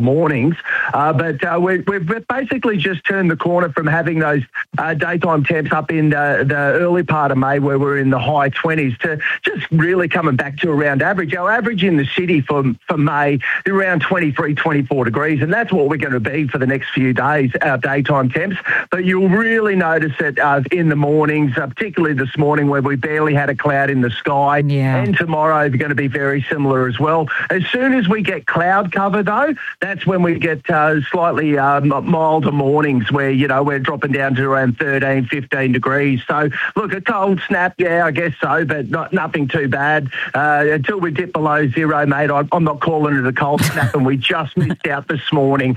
mornings. But we've basically just turned the corner from having those daytime temps up in the early part of May where we're in the high 20s to just really coming back to around average. Our average in the city for May is around 23, 24 degrees, and that's what we're going to be for the next few days, our daytime temps. But you'll really notice it in the mornings, particularly this morning where we barely had a cloud in the sky. Yeah. And tomorrow is going to be very similar as well. As soon as we get cloud cover, though, that's when we get slightly milder mornings where, we're dropping down to around 13, 15 degrees. So, look, a cold snap, yeah, I guess so, but nothing too bad. Until we dip below zero, mate, I'm not calling it a cold snap, and we just missed out this morning.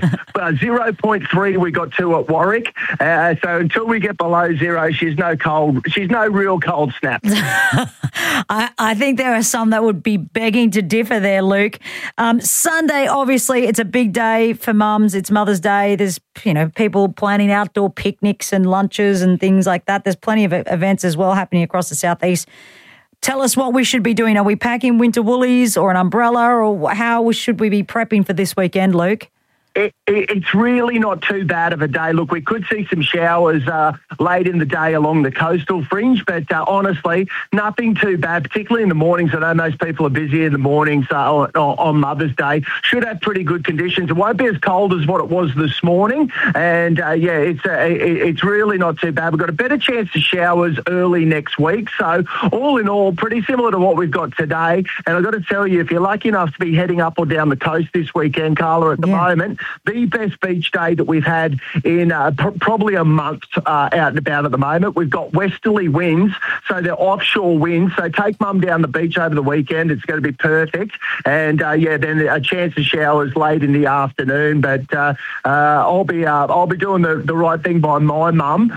0.3 we got to at Warwick. So until we get below zero, she's no real cold snap. I think there are some that would be begging to differ there, Luke. Sunday, obviously, it's a big day for mums. It's Mother's Day. There's, people planning outdoor picnics and lunches and things like that. There's plenty of events as well happening across the southeast. Tell us what we should be doing. Are we packing winter woolies or an umbrella, or how should we be prepping for this weekend, Luke? It's really not too bad of a day. Look, we could see some showers late in the day along the coastal fringe, but honestly, nothing too bad, particularly in the mornings. I know most people are busy in the mornings on Mother's Day. Should have pretty good conditions. It won't be as cold as what it was this morning, and it's really not too bad. We've got a better chance of showers early next week, so all in all, pretty similar to what we've got today. And I've got to tell you, if you're lucky enough to be heading up or down the coast this weekend, Carla, at the moment, the best beach day that we've had in probably a month out and about at the moment. We've got westerly winds, so they're offshore winds. So take mum down the beach over the weekend. It's going to be perfect. And, then a chance of showers late in the afternoon. But I'll be doing the right thing by my mum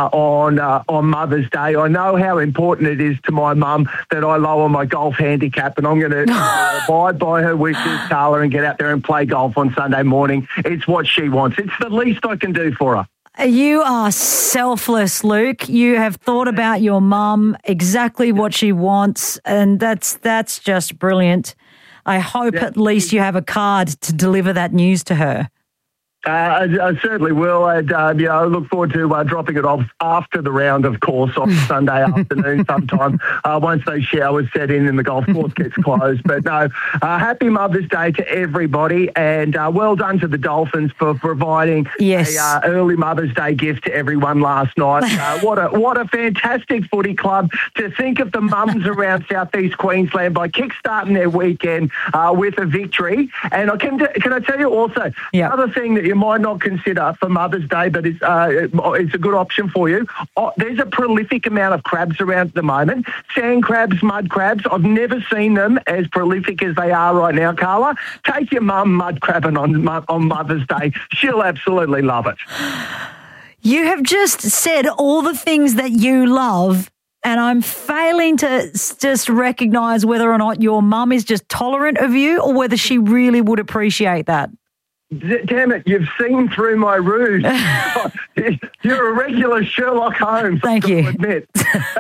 on Mother's Day. I know how important it is to my mum that I lower my golf handicap, and I'm going to abide by her wishes, Carla, and get out there and play golf on Sunday morning. It's what she wants. It's the least I can do for her. You are selfless, Luke. You have thought about your mum, exactly what she wants, and that's just brilliant. I hope at least you have a card to deliver that news to her. I certainly will. And, I look forward to dropping it off after the round, of course, on Sunday afternoon sometime, once those showers set in and the golf course gets closed. But no, happy Mother's Day to everybody, and well done to the Dolphins for providing a early Mother's Day gift to everyone last night. What a fantastic footy club to think of the mums around southeast Queensland by kickstarting their weekend with a victory. And can I tell you also, another thing that you might not consider for Mother's Day, but it's a good option for you. There's a prolific amount of crabs around at the moment. Sand crabs, mud crabs. I've never seen them as prolific as they are right now, Carla. Take your mum mud crabbing on Mother's Day. She'll absolutely love it. You have just said all the things that you love, and I'm failing to just recognise whether or not your mum is just tolerant of you or whether she really would appreciate that. Damn it, you've seen through my ruse. You're a regular Sherlock Holmes. Thank you. Admit.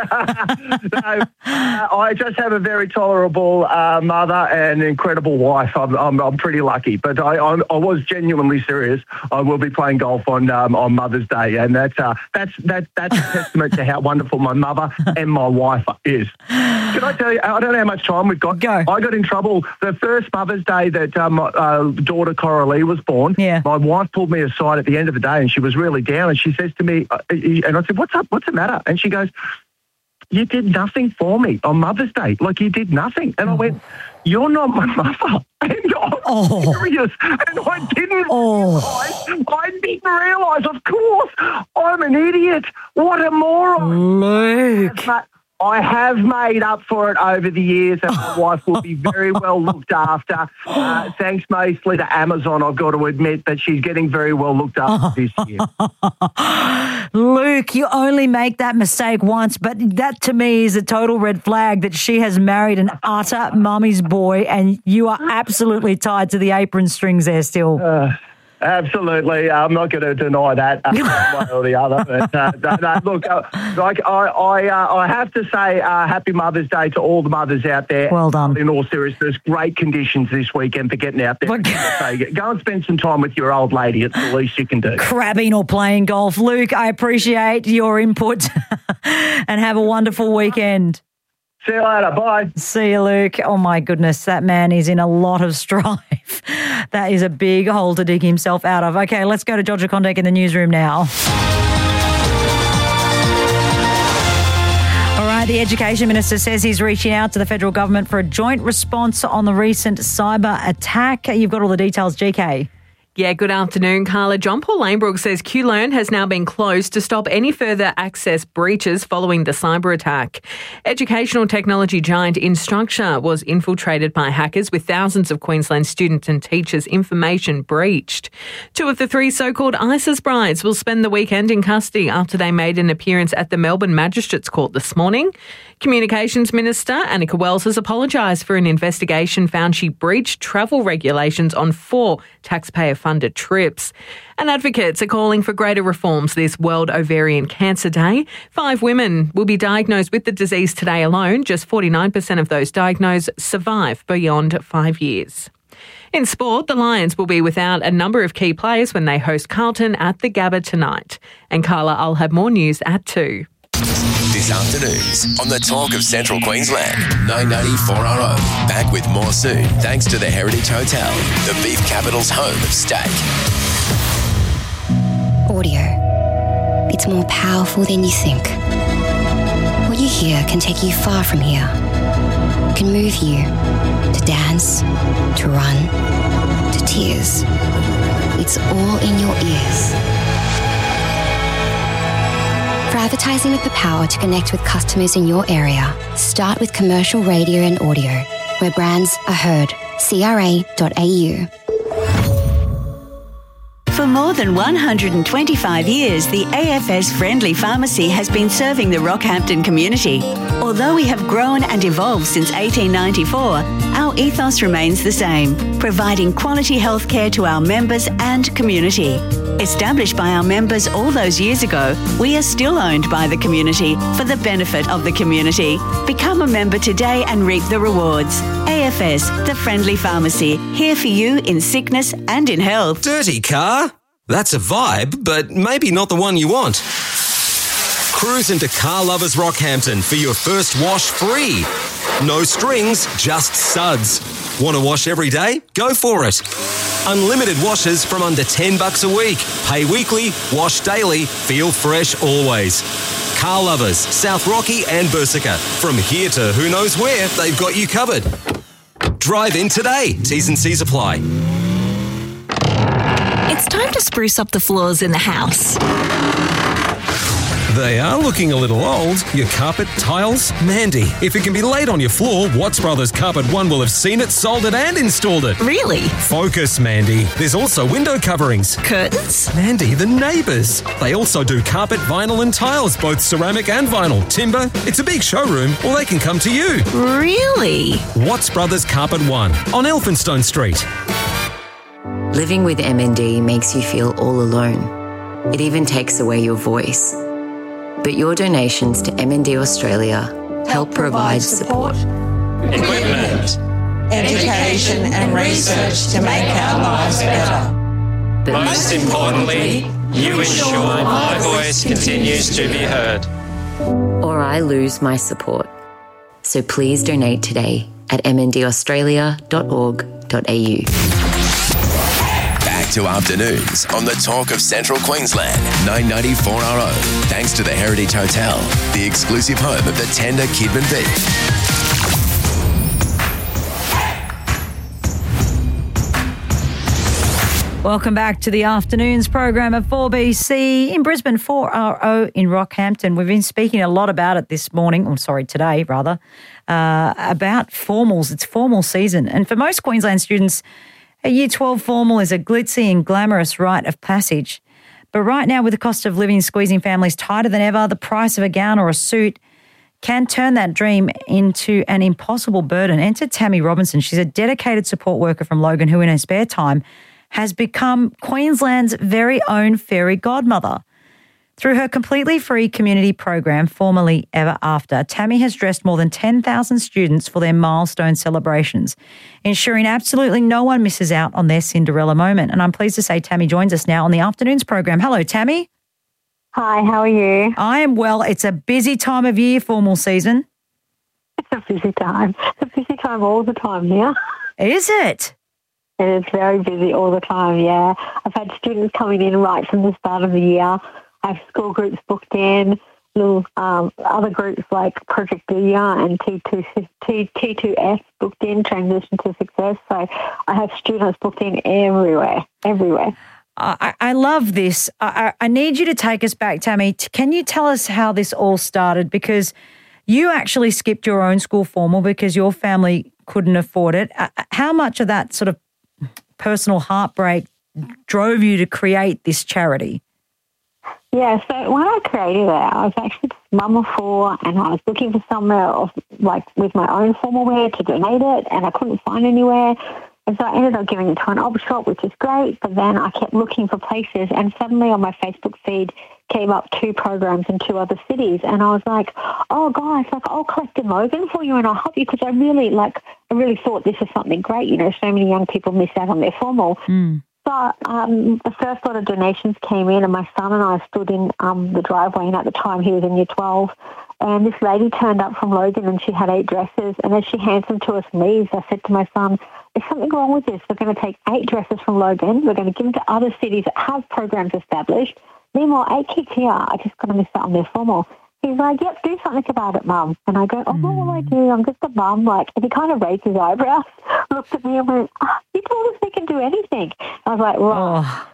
I just have a very tolerable mother and incredible wife. I'm pretty lucky, but I was genuinely serious. I will be playing golf on Mother's Day, and that's a testament to how wonderful my mother and my wife is. Can I tell you, I don't know how much time we've got. Go. I got in trouble the first Mother's Day that my daughter Coralie was born. Yeah. My wife pulled me aside at the end of the day, and she was really down, and she says to me, and I said, "What's up? What's the matter?" And she goes, "You did nothing for me on Mother's Day. Like, you did nothing." And I went, "You're not my mother." And I'm serious. And I didn't realise. Of course, I'm an idiot. What a moron. Luke. I have made up for it over the years, and my wife will be very well looked after. Thanks mostly to Amazon, I've got to admit, but she's getting very well looked after this year. Luke, you only make that mistake once, but that to me is a total red flag that she has married an utter mummy's boy, and you are absolutely tied to the apron strings there still. Absolutely. I'm not going to deny that one way or the other. But, look, I have to say happy Mother's Day to all the mothers out there. Well done. In all seriousness, great conditions this weekend for getting out there. Go and spend some time with your old lady. It's the least you can do. Crabbing or playing golf. Luke, I appreciate your input and have a wonderful weekend. See you later. Bye. See you, Luke. Oh, my goodness. That man is in a lot of strife. That is a big hole to dig himself out of. Okay, let's go to Georgia Condek in the newsroom now. All right, the Education Minister says he's reaching out to the federal government for a joint response on the recent cyber attack. You've got all the details, GK. Yeah, good afternoon, Carla. John Paul Lanebrook says QLearn has now been closed to stop any further access breaches following the cyber attack. Educational technology giant Instructure was infiltrated by hackers with thousands of Queensland students and teachers' information breached. 2 of the 3 so-called ISIS brides will spend the weekend in custody after they made an appearance at the Melbourne Magistrates Court this morning. Communications Minister Annika Wells has apologised for an investigation found she breached travel regulations on 4 taxpayer-funded trips. And advocates are calling for greater reforms this World Ovarian Cancer Day. 5 women will be diagnosed with the disease today alone. Just 49% of those diagnosed survive beyond 5 years. In sport, the Lions will be without a number of key players when they host Carlton at the Gabba tonight. And Carla, I'll have more news at 2. This afternoon's on the Talk of Central Queensland, 994RO. Back with more soon, thanks to the Heritage Hotel, the beef capital's home of steak. Audio. It's more powerful than you think. What you hear can take you far from here. It can move you to dance, to run, to tears. It's all in your ears. For advertising with the power to connect with customers in your area, start with commercial radio and audio, where brands are heard. CRA.au. For more than 125 years, the AFS Friendly Pharmacy has been serving the Rockhampton community. Although we have grown and evolved since 1894, our ethos remains the same, providing quality healthcare to our members and community. Established by our members all those years ago, we are still owned by the community for the benefit of the community. Become a member today and reap the rewards. AFS, the Friendly Pharmacy, here for you in sickness and in health. Dirty car? That's a vibe, but maybe not the one you want. Cruise into Car Lovers Rockhampton for your first wash free. No strings, just suds. Want to wash every day? Go for it. Unlimited washes from under $10 a week. Pay weekly, wash daily, feel fresh always. Car Lovers, South Rocky and Bursica. From here to who knows where, they've got you covered. Drive in today. T's and C's apply. It's time to spruce up the floors in the house. They are looking a little old. Your carpet, tiles? Mandy, if it can be laid on your floor, Watts Brothers Carpet One will have seen it, sold it and installed it. Really? Focus, Mandy. There's also window coverings. Curtains? Mandy, the neighbours. They also do carpet, vinyl and tiles, both ceramic and vinyl. Timber. It's a big showroom, or they can come to you. Really? Watts Brothers Carpet One on Elphinstone Street. Living with MND makes you feel all alone. It even takes away your voice. But your donations to MND Australia help provide support. Equipment, education and research to make our lives better. But most importantly, you ensure my voice continues to be heard. Or I lose my support. So please donate today at mndaustralia.org.au. Back to afternoons on the Talk of Central Queensland, 994RO. Thanks to the Heritage Hotel, the exclusive home of the tender Kidman beef. Welcome back to the afternoons program at 4BC in Brisbane, 4RO in Rockhampton. We've been speaking a lot about it this morning, today rather, about formals. It's formal season. And for most Queensland students, a Year 12 formal is a glitzy and glamorous rite of passage. But right now, with the cost of living squeezing families tighter than ever, the price of a gown or a suit can turn that dream into an impossible burden. Enter Tammy Robinson. She's a dedicated support worker from Logan who in her spare time has become Queensland's very own fairy godmother. Through her completely free community program, formerly Ever After, Tammy has dressed more than 10,000 students for their milestone celebrations, ensuring absolutely no one misses out on their Cinderella moment. And I'm pleased to say Tammy joins us now on the afternoons program. Hello, Tammy. Hi, how are you? I am well. It's a busy time of year, formal season. It's a busy time. It's a busy time all the time here. Is it? It is very busy all the time, yeah. I've had students coming in right from the start of the year. I have school groups booked in, little other groups like Project Booyah and T2S booked in, Transition to Success. So I have students booked in everywhere. I love this. I need you to take us back, Tammy. Can you tell us how this all started? Because you actually skipped your own school formal because your family couldn't afford it. How much of that sort of personal heartbreak drove you to create this charity? Yeah, so when I created it, I was actually just mum of four and I was looking for somewhere with my own formal wear to donate it and I couldn't find anywhere. And so I ended up giving it to an op shop, which is great, but then I kept looking for places and suddenly on my Facebook feed came up 2 programs in 2 other cities and I was like, oh, guys, I'll collect in Logan for you and I'll help you because I really thought this was something great. So many young people miss out on their formal. So the first lot of donations came in and my son and I stood in the driveway and at the time he was in year 12 and this lady turned up from Logan and she had 8 dresses and as she hands them to us and leaves, I said to my son, there's something wrong with this. We're going to take 8 dresses from Logan. We're going to give them to other cities that have programs established. Meanwhile, 8 kids here are just going to miss out on their formal. He's like, yep, do something about it, Mum. And I go, oh, what will I do? I'm just a mum. And he kind of raised his eyebrows, looked at me and went, you told us we can do anything. I was like, right.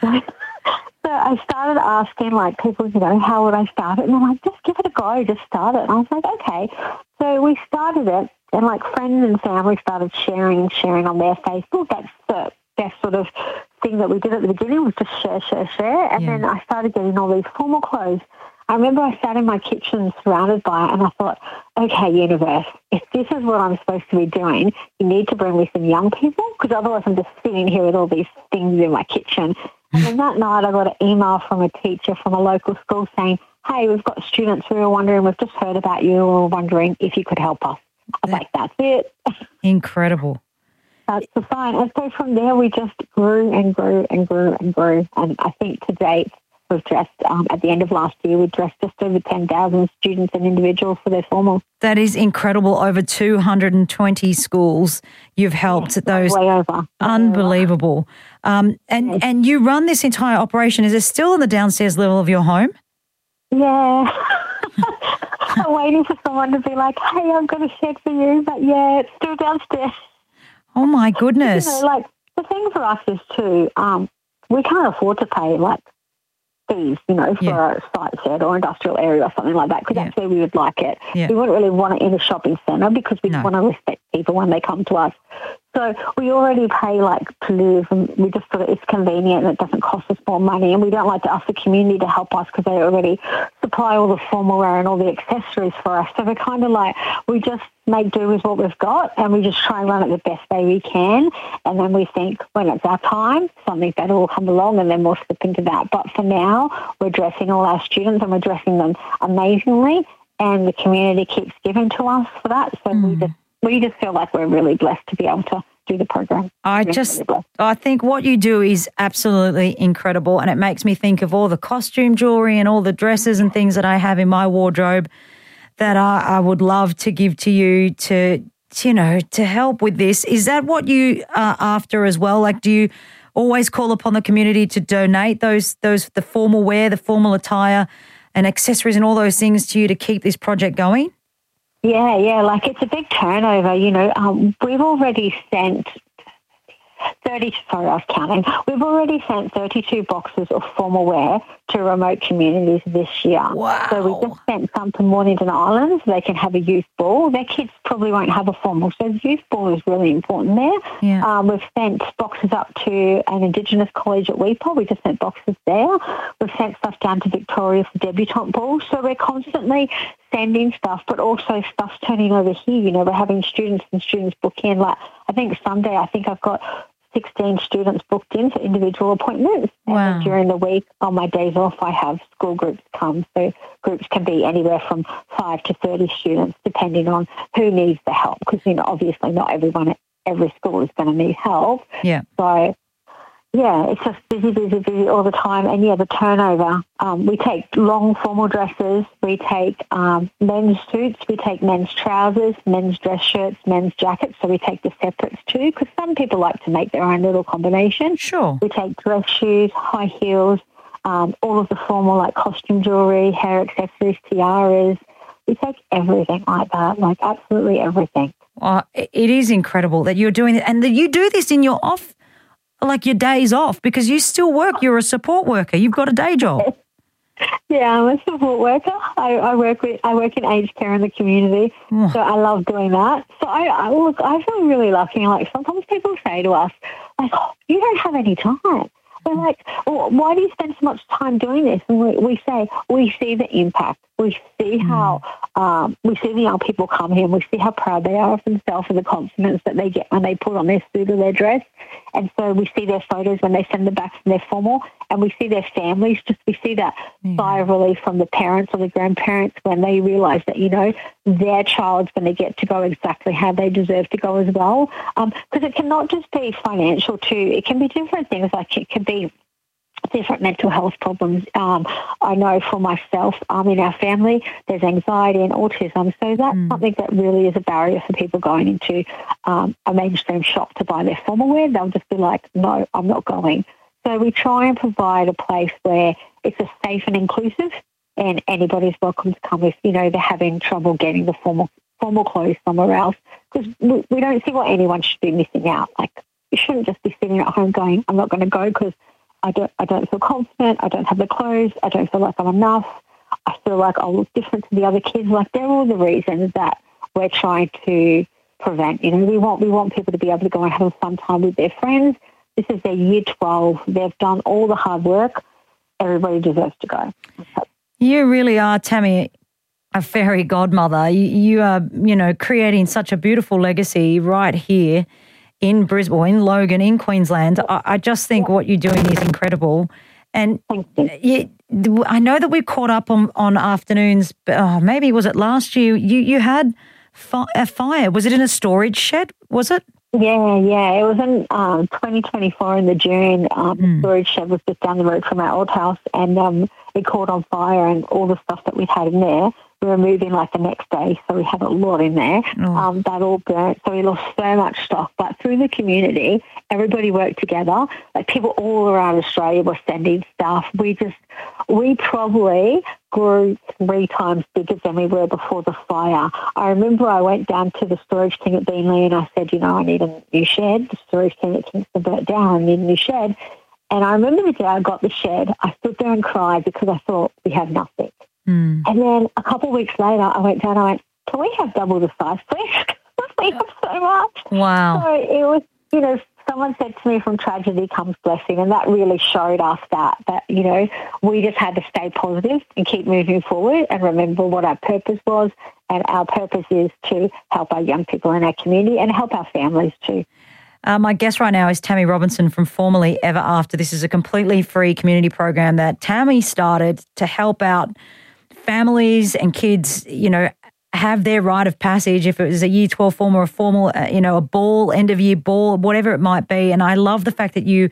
Oh. So I started asking, people, how would I start it? And they're like, just give it a go, just start it. And I was like, okay. So we started it, and, friends and family started sharing on their Facebook. That's the best sort of thing that we did at the beginning was just share. And then I started getting all these formal clothes. I remember I sat in my kitchen surrounded by it and I thought, okay, universe, if this is what I'm supposed to be doing, you need to bring me some young people because otherwise I'm just sitting here with all these things in my kitchen. And then that night I got an email from a teacher from a local school saying, hey, we've got students who are wondering, we've just heard about you and we're wondering if you could help us. I was like, that's it. Incredible. That's the fine. And so from there we just grew and grew and grew and grew. And I think to date, we've dressed, at the end of last year, we dressed just over 10,000 students and individuals for their formal. That is incredible. Over 220 schools you've helped those. Way over. Unbelievable. And you run this entire operation. Is it still on the downstairs level of your home? Yeah. I'm waiting for someone to be like, hey, I've got a shed for you. But, yeah, it's still downstairs. Oh, my goodness. The thing for us is, too, we can't afford to pay, fees, for a site shed or industrial area or something like that, because that's where we would like it. Yeah. We wouldn't really want it in a shopping centre because we want to respect people when they come to us. So we already pay to live, and we just thought it's convenient and it doesn't cost us more money, and we don't like to ask the community to help us because they already supply all the formal wear and all the accessories for us. So we're kind of we just make do with what we've got and we just try and run it the best way we can, and then we think when it's our time, something better will come along and then we'll slip into that. But for now, we're dressing all our students and we're dressing them amazingly, and the community keeps giving to us for that. So we just feel like we're really blessed to be able to do the program. I think what you do is absolutely incredible, and it makes me think of all the costume jewelry and all the dresses and things that I have in my wardrobe that I would love to give to you to help with this. Is that what you are after as well? Do you always call upon the community to donate the formal wear, the formal attire and accessories and all those things to you to keep this project going? Yeah, it's a big turnover, we've already sent 32 boxes of formal wear to remote communities this year. Wow. So we just sent some to Mornington Island so they can have a youth ball. Their kids probably won't have a formal, so the youth ball is really important there. Yeah. We've sent boxes up to an Indigenous college at Weipa. We just sent boxes there. We've sent stuff down to Victoria for debutante balls. So we're constantly sending stuff, but also stuff's turning over here. We're having students book in. I think Sunday, I've got 16 students booked in for individual appointments. Wow. And then during the week, on my days off, I have school groups come. So groups can be anywhere from 5 to 30 students, depending on who needs the help. Because, obviously not everyone at every school is going to need help. Yeah. So, yeah, it's just busy all the time. And, the turnover. We take long formal dresses. We take men's suits. We take men's trousers, men's dress shirts, men's jackets. So we take the separates too, because some people like to make their own little combination. Sure. We take dress shoes, high heels, all of the formal like costume jewellery, hair accessories, tiaras. We take everything like that, like absolutely everything. It is incredible that you're doing it, and that you do this in your your days off, because you still work. You're a support worker. You've got a day job. Yeah, I'm a support worker. I work in aged care in the community, so I love doing that. So I feel really lucky. Like sometimes people say to us, like, "Oh, you don't have any time." We're like, well, why do you spend so much time doing this? And we say, we see the impact. We see how, we see the young people come here and we see how proud they are of themselves and the confidence that they get when they put on their suit or their dress. And so we see their photos when they send them back from their formal, and we see their families, we see that sigh of relief from the parents or the grandparents when they realise that, their child's going to get to go exactly how they deserve to go as well. Because it cannot just be financial too. It can be different things, like it can be different mental health problems. I know for myself, in our family, there's anxiety and autism. So that's something that really is a barrier for people going into a mainstream shop to buy their formal wear. They'll just be like, no, I'm not going. So we try and provide a place where it's a safe and inclusive, and anybody's welcome to come if, they're having trouble getting the formal clothes somewhere else. Because we don't see what anyone should be missing out. Like, you shouldn't just be sitting at home going, I'm not going to go because I don't feel confident, I don't have the clothes, I don't feel like I'm enough, I feel like I'll look different to the other kids. Like, they're all the reasons that we're trying to prevent. We want people to be able to go and have a fun time with their friends. This is their year 12. They've done all the hard work. Everybody deserves to go. You really are, Tammy, a fairy godmother. You are, creating such a beautiful legacy right here in Brisbane, in Logan, in Queensland. I just think what you're doing is incredible. And I know that we caught up on afternoons, but maybe was it last year? You had a fire. Was it in a storage shed, was it? Yeah. It was in 2024 in the June. The storage shed was just down the road from our old house, and it caught on fire, and all the stuff that we had in there, we were moving like the next day, so we had a lot in there. That all burnt, so we lost so much stock. But through the community, everybody worked together. Like, people all around Australia were sending stuff. We probably grew 3 times bigger than we were before the fire. I remember I went down to the Storage King at Beenleigh and I said, I need a new shed. The Storage King at Kingston burnt down, I need a new shed. And I remember the day I got the shed, I stood there and cried because I thought, we have nothing. And then a couple of weeks later, I went down and I went, can we have double the size, please? We have so much. Wow. So it was, someone said to me, from tragedy comes blessing, and that really showed us that, we just had to stay positive and keep moving forward and remember what our purpose was. And our purpose is to help our young people in our community and help our families too. My guest right now is Tammy Robinson from Formerly Ever After. This is a completely free community program that Tammy started to help out families and kids, have their rite of passage, if it was a year 12 form or a formal, a ball, end of year ball, whatever it might be. And I love the fact that you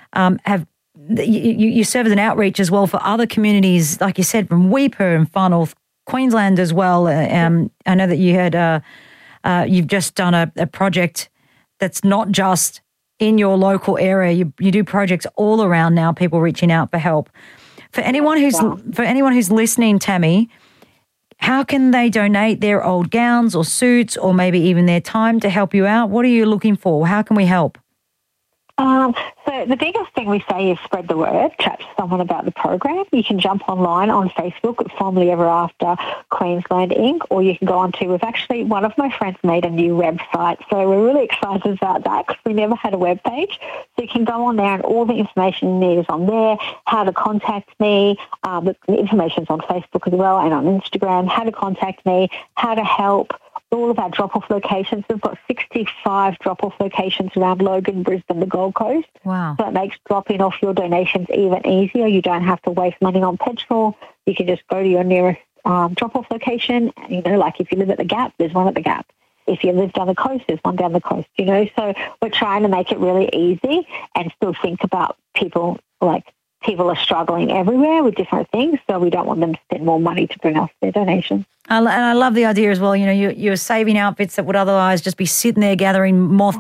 you serve as an outreach as well for other communities, like you said, from Weipa and Far North Queensland as well. I know that you had you've just done a project that's not just in your local area. You do projects all around now, people reaching out for help. For anyone who's listening, Tammy, how can they donate their old gowns or suits or maybe even their time to help you out? What are you looking for? How can we help? So the biggest thing we say is spread the word, chat to someone about the program. You can jump online on Facebook at Formerly Ever After Queensland Inc., or you can go on to, one of my friends made a new website, so we're really excited about that because we never had a web page. So you can go on there and all the information you need is on there, how to contact me, the information's on Facebook as well and on Instagram, how to contact me, how to help, all of our drop-off locations. We've got 65 drop-off locations around Logan, Brisbane, the Gold Coast. Wow. So it makes dropping off your donations even easier. You don't have to waste money on petrol. You can just go to your nearest drop-off location. You know, like if you live at the Gap, there's one at the Gap. If you live down the coast, there's one down the coast, you know. So we're trying to make it really easy and still think about people, like people are struggling everywhere with different things, so we don't want them to spend more money to bring us their donations. And I love the idea as well, you know, you're saving outfits that would otherwise just be sitting there gathering moth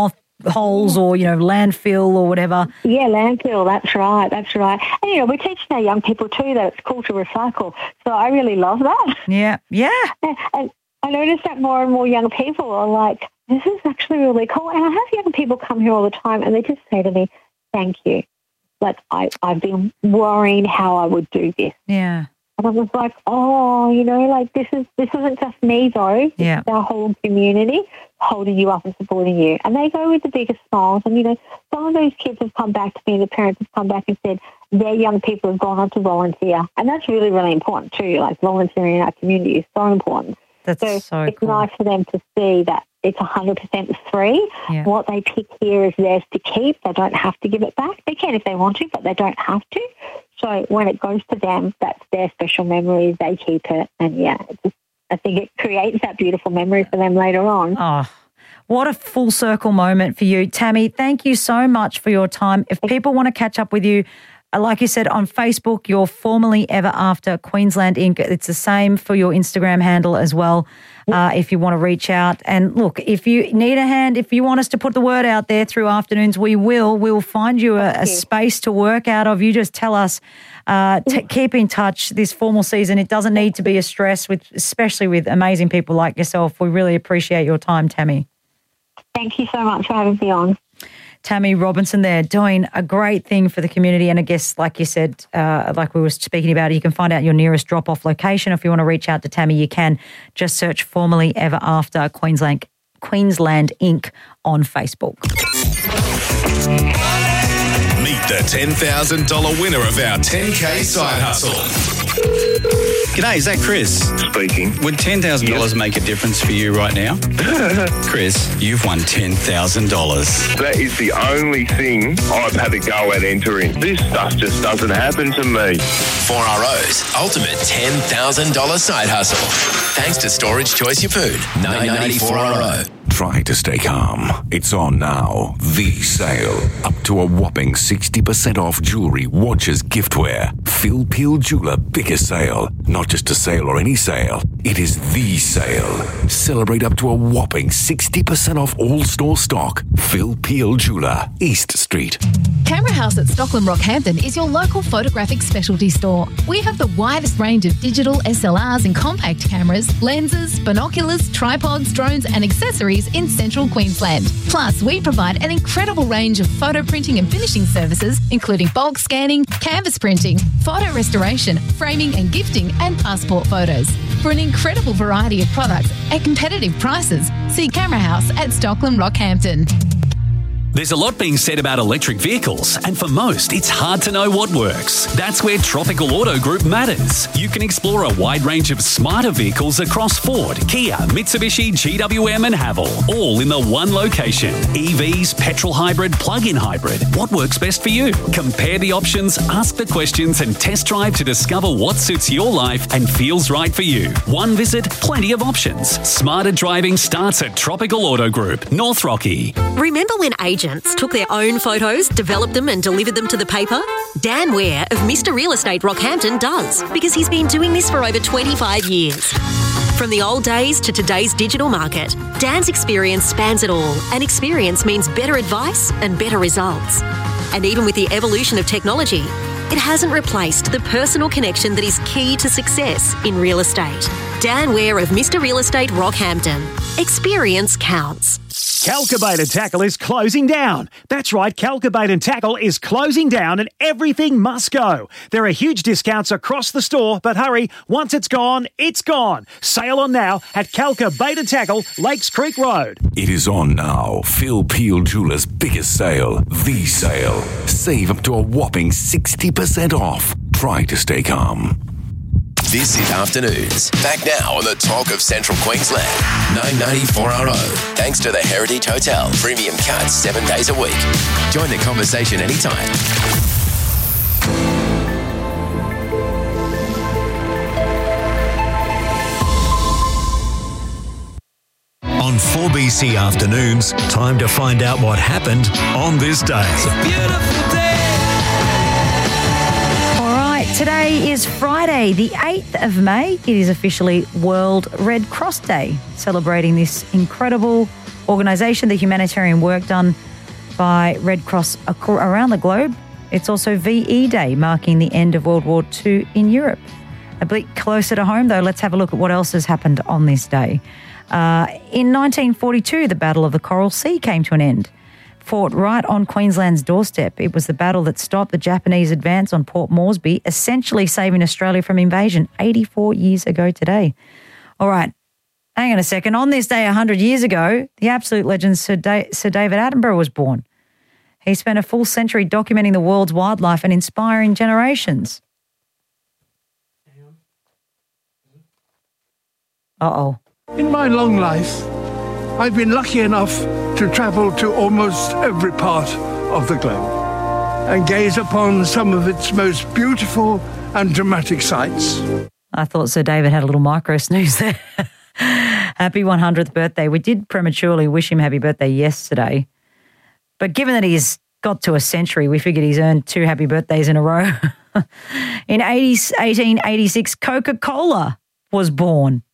holes or, you know, landfill or whatever. Yeah, landfill, that's right. And, you know, we're teaching our young people too that it's cool to recycle. So I really love that. Yeah. And I notice that more and more young people are like, this is actually really cool. And I have young people come here all the time and they just say to me, thank you. Like, I've been worrying how I would do this. Yeah. And I was like, oh, you know, like this isn't just me though. Yeah. It's our whole community holding you up and supporting you. And they go with the biggest smiles. And, you know, some of those kids have come back to me, the parents have come back and said their young people have gone on to volunteer. And that's really, really important too. Like volunteering in our community is so important. That's so it's cool. nice for them to see that it's 100% free. Yeah. What they pick here is theirs to keep. They don't have to give it back. They can if they want to, but they don't have to. So when it goes to them, that's their special memory. They keep it. And, yeah, I think it creates that beautiful memory for them later on. Oh, what a full circle moment for you. Tammy, thank you so much for your time. If people want to catch up with you, like you said, on Facebook, you're formerly Ever After Queensland Inc. It's the same for your Instagram handle as well, if you want to reach out. And look, if you need a hand, if you want us to put the word out there through afternoons, we will. We'll find you a space to work out of. You just tell us, keep in touch this formal season. It doesn't need to be a stress, especially with amazing people like yourself. We really appreciate your time, Tammy. Thank you so much for having me on. Tammy Robinson there doing a great thing for the community. And I guess, like you said, like we were speaking about, you can find out your nearest drop-off location. If you want to reach out to Tammy, you can. Just search formerly Ever After Queensland Inc. on Facebook. Meet the $10,000 winner of our 10K side hustle. G'day, is that Chris? Speaking. Would $10,000 make a difference for you right now? Chris, you've won $10,000. That is the only thing I've had to go at entering. This stuff just doesn't happen to me. 4RO's ultimate $10,000 side hustle. Thanks to Storage Choice Your Food. $9.94. Try to stay calm. It's on now. The sale. Up to a whopping 60% off jewelry, watches, giftware. Phil Peel Jeweler biggest sale. Not just a sale or any sale. It is the sale. Celebrate up to a whopping 60% off all store stock. Phil Peel Jeweler, East Street. Camera House at Stockland Rockhampton is your local photographic specialty store. We have the widest range of digital SLRs and compact cameras, lenses, binoculars, tripods, drones and accessories in central Queensland. Plus, we provide an incredible range of photo printing and finishing services, including bulk scanning, canvas printing, photo restoration, framing and gifting, and passport photos. For an incredible variety of products at competitive prices, see Camera House at Stockland Rockhampton. There's a lot being said about electric vehicles, and for most, it's hard to know what works. That's where Tropical Auto Group matters. You can explore a wide range of smarter vehicles across Ford, Kia, Mitsubishi, GWM and Haval, all in the one location. EVs, petrol hybrid, plug-in hybrid. What works best for you? Compare the options, ask the questions and test drive to discover what suits your life and feels right for you. One visit, plenty of options. Smarter driving starts at Tropical Auto Group, North Rocky. Remember when agents took their own photos, developed them and delivered them to the paper? Dan Ware of Mr. Real Estate Rockhampton does, because he's been doing this for over 25 years. From the old days to today's digital market, Dan's experience spans it all, and experience means better advice and better results. And even with the evolution of technology, it hasn't replaced the personal connection that is key to success in real estate. Dan Ware of Mr. Real Estate Rockhampton. Experience counts. Calcabait and Tackle is closing down. That's right, Calcabait and Tackle is closing down and everything must go. There are huge discounts across the store, but hurry, once it's gone, it's gone. Sale on now at Calcabait and Tackle, Lakes Creek Road. It is on now. Phil Peel Jewelers' biggest sale. The sale. Save up to a whopping 60% off. Try to stay calm. This is Afternoons. Back now on the Talk of Central Queensland. 994RO. Thanks to the Heritage Hotel. Premium cuts 7 days a week. Join the conversation anytime. On 4BC Afternoons, time to find out what happened on this day. It's a beautiful day. All right, today is Friday, the 8th of May. It is officially World Red Cross Day, celebrating this incredible organisation, the humanitarian work done by Red Cross around the globe. It's also VE Day, marking the end of World War II in Europe. A bit closer to home, though, let's have a look at what else has happened on this day. In 1942, the Battle of the Coral Sea came to an end, fought right on Queensland's doorstep. It was the battle that stopped the Japanese advance on Port Moresby, essentially saving Australia from invasion 84 years ago today. All right, hang on a second. On this day 100 years ago, the absolute legend Sir David Attenborough was born. He spent a full century documenting the world's wildlife and inspiring generations. Uh-oh. In my long life, I've been lucky enough to travel to almost every part of the globe and gaze upon some of its most beautiful and dramatic sights. I thought Sir David had a little micro snooze there. Happy 100th birthday. We did prematurely wish him happy birthday yesterday. But given that he's got to a century, we figured he's earned 2 happy birthdays in a row. In 1886, Coca-Cola was born.